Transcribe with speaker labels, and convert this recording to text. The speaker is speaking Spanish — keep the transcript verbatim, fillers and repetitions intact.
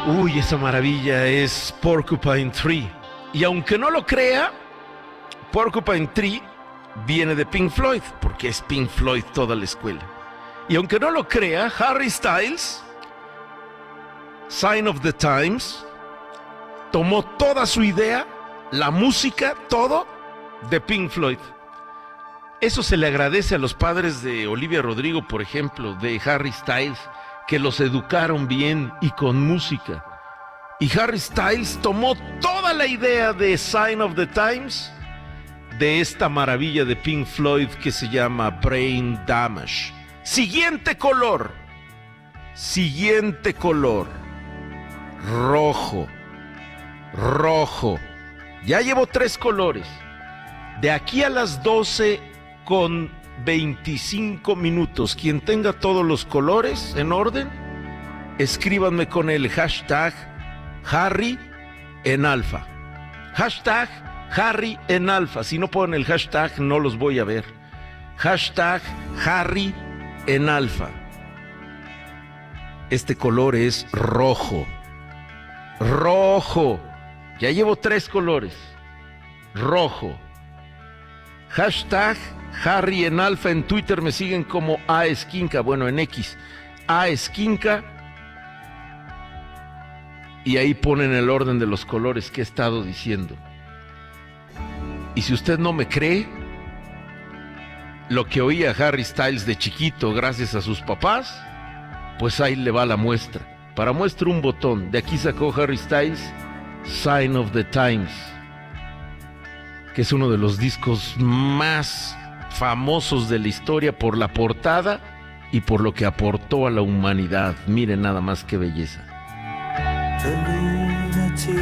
Speaker 1: Uy, esa maravilla es Porcupine Tree. Y aunque no lo crea, Porcupine Tree viene de Pink Floyd, porque es Pink Floyd toda la escuela. Y aunque no lo crea, Harry Styles, Sign of the Times, tomó toda su idea, la música, todo, de Pink Floyd. Eso se le agradece a los padres de Olivia Rodrigo, por ejemplo, de Harry Styles, que los educaron bien y con música. Y Harry Styles tomó toda la idea de Sign of the Times, de esta maravilla de Pink Floyd que se llama Brain Damage. Siguiente color. Siguiente color. Rojo. Rojo. Ya llevo tres colores. De aquí a las doce con veinticinco minutos, quien tenga todos los colores en orden, escríbanme con el hashtag Harry en alfa. Hashtag Harry en alfa. Si no ponen el hashtag, no los voy a ver. Hashtag Harry en alfa. Este color es rojo. Rojo. Ya llevo tres colores. Rojo. Hashtag Harry en alfa. En Twitter me siguen como A Esquinca. Bueno, en X. A Esquinca. Y ahí ponen el orden de los colores que he estado diciendo. Y si usted no me cree, lo que oía Harry Styles de chiquito gracias a sus papás, pues ahí le va la muestra. Para muestra un botón. De aquí sacó Harry Styles Sign of the Times, que es uno de los discos más famosos de la historia por la portada y por lo que aportó a la humanidad. Miren nada más qué belleza.